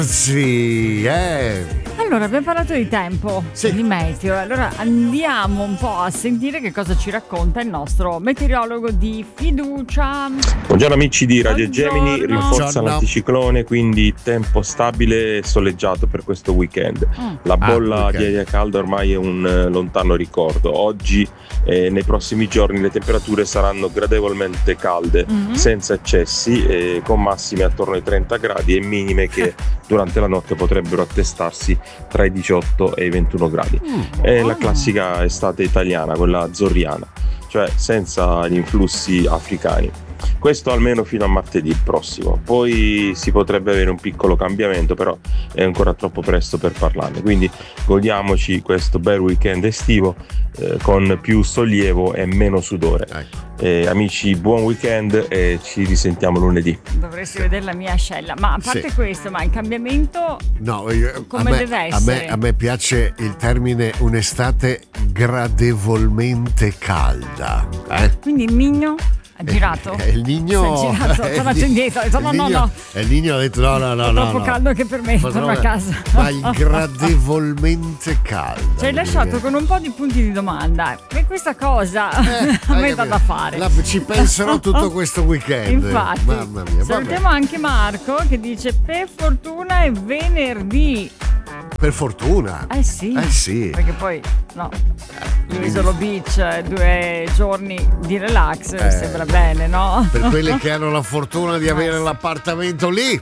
Sì, Allora, abbiamo parlato di tempo, di meteo. Allora andiamo un po' a sentire che cosa ci racconta il nostro meteorologo di fiducia. Buongiorno amici di Radio Gemini, Buongiorno. rinforza Buongiorno. l'anticiclone, quindi tempo stabile e soleggiato per questo weekend. La bolla ok. di aria calda ormai è un lontano ricordo. Oggi e nei prossimi giorni le temperature saranno gradevolmente calde, senza eccessi, con massime attorno ai 30 gradi e minime che durante la notte potrebbero attestarsi tra i 18 e i 21 gradi. È la classica estate italiana, quella azzorriana, cioè senza gli influssi africani. Questo almeno fino a martedì prossimo, poi si potrebbe avere un piccolo cambiamento, però è ancora troppo presto per parlarne, quindi godiamoci questo bel weekend estivo con più sollievo e meno sudore. Amici, buon weekend e ci risentiamo lunedì. Dovresti vedere la mia ascella. Ma a parte questo, ma il cambiamento No, come deve essere? a me piace il termine un'estate gradevolmente calda. Quindi il Nino ha girato? Il Niño Si è girato, è tornato indietro, ha detto no, no. E il Niño ha detto no. È troppo caldo anche per me, torno a casa. Ma il gradevolmente caldo. Ci hai lasciato con un po' di punti di domanda. E questa cosa a me dà da fare. Ci penserò tutto questo weekend. Infatti. Mamma mia. Salutiamo anche Marco che dice per fortuna è venerdì. Per fortuna. Sì. Perché poi l'Isolo Beach, 2 giorni di relax, sembra bene, no? Per quelli che hanno la fortuna di avere l'appartamento lì.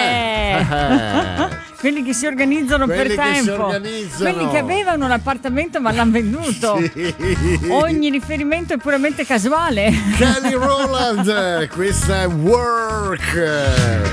Quelli che si organizzano Quelli per che si tempo. organizzano. Quelli che avevano l'appartamento ma l'hanno venduto. Sì. Ogni riferimento è puramente casuale. Kelly Rowland, questa è Work.